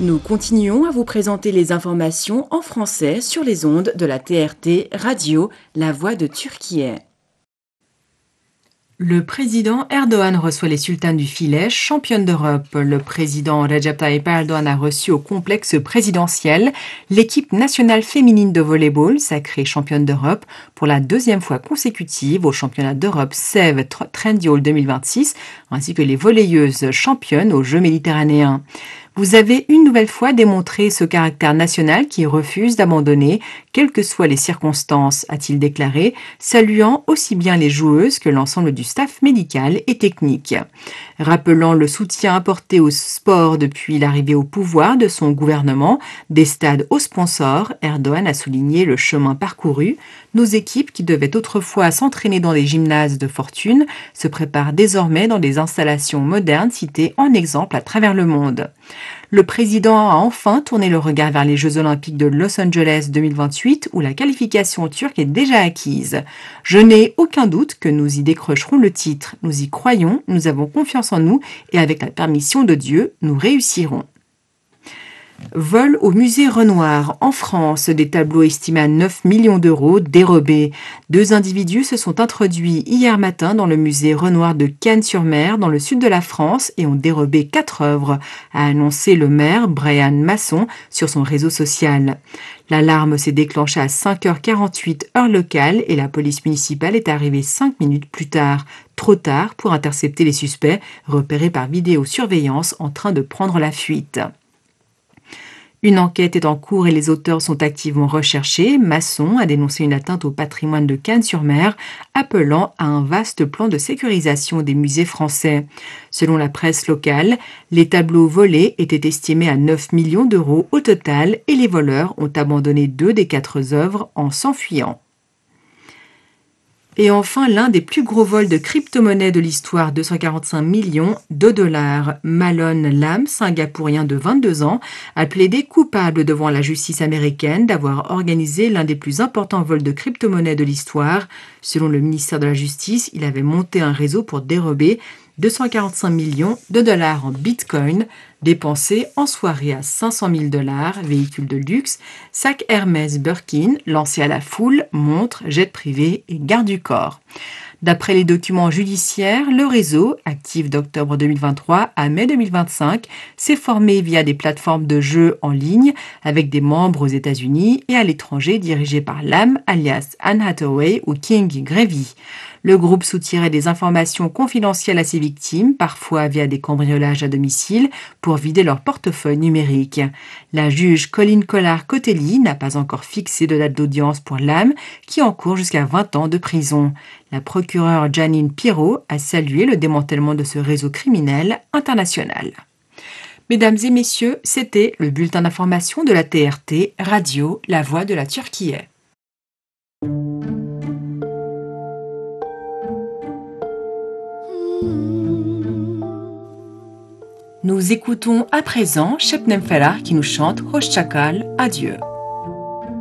Nous continuons à vous présenter les informations en français sur les ondes de la TRT Radio, la voix de Turquie. Le président Erdogan reçoit les sultanes du filet, championne d'Europe. Le président Recep Tayyip Erdogan a reçu au complexe présidentiel l'équipe nationale féminine de volley-ball, sacrée championne d'Europe pour la deuxième fois consécutive au championnat d'Europe Sèvres Trendyol 2026, ainsi que les volleyeuses championnes aux Jeux méditerranéens. Vous avez une nouvelle fois démontré ce caractère national qui refuse d'abandonner, quelles que soient les circonstances, a-t-il déclaré, saluant aussi bien les joueuses que l'ensemble du staff médical et technique. Rappelant le soutien apporté au sport depuis l'arrivée au pouvoir de son gouvernement, des stades aux sponsors, Erdogan a souligné le chemin parcouru. Nos équipes, qui devaient autrefois s'entraîner dans des gymnases de fortune, se préparent désormais dans des installations modernes citées en exemple à travers le monde. Le président a enfin tourné le regard vers les Jeux Olympiques de Los Angeles 2028 où la qualification turque est déjà acquise. Je n'ai aucun doute que nous y décrocherons le titre. Nous y croyons, nous avons confiance en nous et avec la permission de Dieu, nous réussirons. Vol au musée Renoir. En France, des tableaux estimés à 9 millions d'euros dérobés. 2 individus se sont introduits hier matin dans le musée Renoir de Cannes-sur-Mer, dans le sud de la France, et ont dérobé 4 œuvres, a annoncé le maire Brian Masson sur son réseau social. L'alarme s'est déclenchée à 5h48 heure locale et la police municipale est arrivée 5 minutes plus tard. Trop tard pour intercepter les suspects, repérés par vidéosurveillance en train de prendre la fuite. Une enquête est en cours et les auteurs sont activement recherchés. Masson a dénoncé une atteinte au patrimoine de Cannes-sur-Mer, appelant à un vaste plan de sécurisation des musées français. Selon la presse locale, les tableaux volés étaient estimés à 9 millions d'euros au total et les voleurs ont abandonné 2 des 4 œuvres en s'enfuyant. Et enfin, l'un des plus gros vols de crypto-monnaies de l'histoire, 245 millions de dollars. Malone Lam, singapourien de 22 ans, a plaidé coupable devant la justice américaine d'avoir organisé l'un des plus importants vols de crypto-monnaies de l'histoire. Selon le ministère de la Justice, il avait monté un réseau pour dérober 245 millions de dollars en bitcoin, dépensés en soirée à 500 000 $, véhicules de luxe, sacs Hermès Birkin, lancés à la foule, montres, jets privés et garde du corps. D'après les documents judiciaires, le réseau, actif d'octobre 2023 à mai 2025, s'est formé via des plateformes de jeux en ligne avec des membres aux États-Unis et à l'étranger dirigés par Lam, alias Anne Hathaway ou King Gravy. Le groupe soutirait des informations confidentielles à ses victimes, parfois via des cambriolages à domicile, pour vider leur portefeuille numérique. La juge Colleen Collard-Cotelli n'a pas encore fixé de date d'audience pour Lam, qui encourt jusqu'à 20 ans de prison. La procureure Janine Pirot a salué le démantèlement de ce réseau criminel international. Mesdames et messieurs, c'était le bulletin d'information de la TRT Radio, la voix de la Turquie. Nous écoutons à présent Şebnem Ferah qui nous chante Hoşça kal, adieu.